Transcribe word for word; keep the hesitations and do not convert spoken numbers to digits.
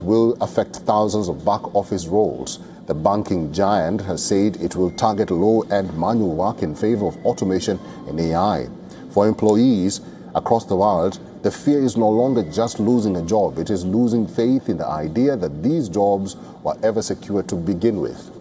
will affect thousands of back office roles. The banking giant has said it will target low-end manual work in favor of automation and A I. For employees across the world, the fear is no longer just losing a job. It is losing faith in the idea that these jobs were ever secure to begin with.